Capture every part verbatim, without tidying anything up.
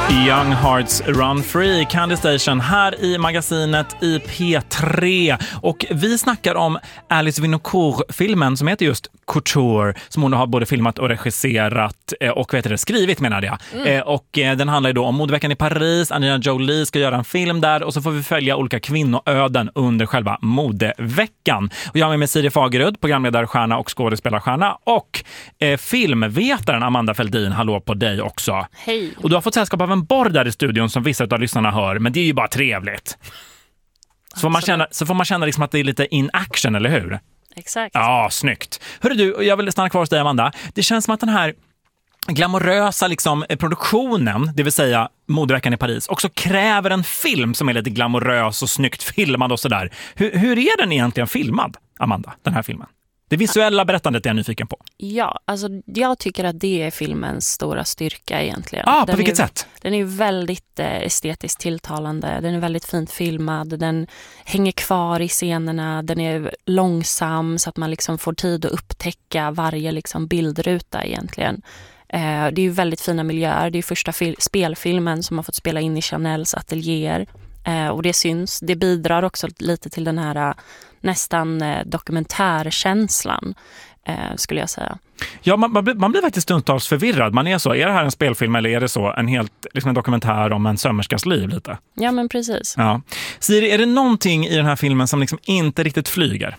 Young Hearts Run Free, Candy Station här i magasinet i P tre. Och vi snackar om Alice Winocourt-filmen som heter just Couture, som hon har både filmat och regisserat och vet det, skrivit menar jag. Mm. Och den handlar ju då om modeveckan i Paris. Angelina Jolie ska göra en film där och så får vi följa olika kvinnoöden under själva modeveckan. Och jag är med Siri Fagerud, programledarstjärna och skådespelarstjärna, och eh, filmvetaren Amanda Feldin. Hallå på dig också. Hej. Och du har fått sällskap av en borr där i studion som vissa av lyssnarna hör, men det är ju bara trevligt. Så får man känna, så får man känna liksom att det är lite in action, eller hur? Exakt. Ja, snyggt. Hörru du, jag vill stanna kvar hos dig, Amanda. Det känns som att den här glamorösa liksom, produktionen, det vill säga modeveckan i Paris, också kräver en film som är lite glamorös och snyggt filmad och sådär. Hur, hur är den egentligen filmad, Amanda, den här filmen? Det visuella berättandet är jag nyfiken på. Ja, alltså jag tycker att det är filmens stora styrka egentligen. Ah, på den vilket är, sätt? Den är ju väldigt eh, estetiskt tilltalande. Den är väldigt fint filmad. Den hänger kvar i scenerna. Den är långsam så att man liksom får tid att upptäcka varje liksom bildruta egentligen. Eh, det är ju väldigt fina miljöer. Det är första fil- spelfilmen som har fått spela in i Chanels ateljéer. Eh, och det syns. Det bidrar också lite till den här nästan eh, dokumentärkänslan, eh, skulle jag säga. Ja, man, man, blir, man blir faktiskt stundtals förvirrad. Man är så, är det här en spelfilm eller är det så en helt liksom en dokumentär om en sömmerskas liv lite? Ja, men precis. Ja. Siri, är det någonting i den här filmen som liksom inte riktigt flyger?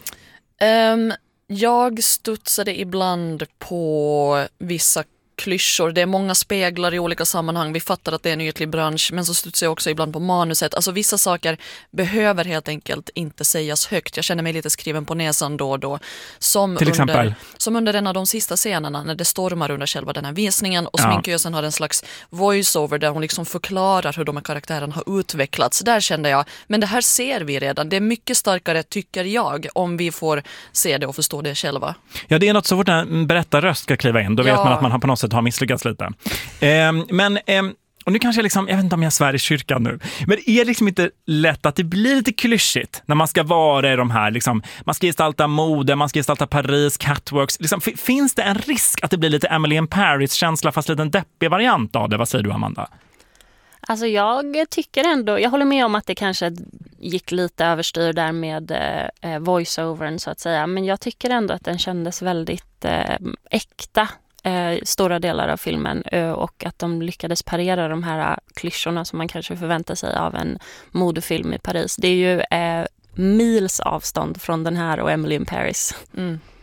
Um, jag studsade ibland på vissa klyschor. Det är många speglar i olika sammanhang. Vi fattar att det är en ytlig bransch, men så studsar jag också ibland på manuset. Alltså vissa saker behöver helt enkelt inte sägas högt. Jag känner mig lite skriven på näsan då och då. Som Till under, exempel? Som under en av de sista scenerna när det stormar under själva den här visningen och ja. sminkösen har en slags voiceover där hon liksom förklarar hur de här karaktärerna har utvecklats. Där kände jag, men det här ser vi redan. Det är mycket starkare, tycker jag, om vi får se det och förstå det själva. Ja, det är något så fort en berättarröst ska kliva in. Då vet ja. man att man har på något sätt har misslyckats lite. Eh, men, eh, och nu kanske jag liksom, jag vet inte om jag svär i kyrkan nu, men är det liksom inte lätt att det blir lite klyschigt när man ska vara i de här, liksom, man ska gestalta mode, man ska gestalta Paris, catwalks. Liksom, f- finns det en risk att det blir lite Emily in Paris-känsla fast lite en deppig variant av det? Vad säger du, Amanda? Alltså jag tycker ändå, jag håller med om att det kanske gick lite överstyr där med eh, voiceovern så att säga, men jag tycker ändå att den kändes väldigt eh, äkta. Eh, stora delar av filmen eh, och att de lyckades parera de här klyschorna som man kanske förväntar sig av en modefilm i Paris. Det är ju eh, mils avstånd från den här och Emily in Paris. Mm.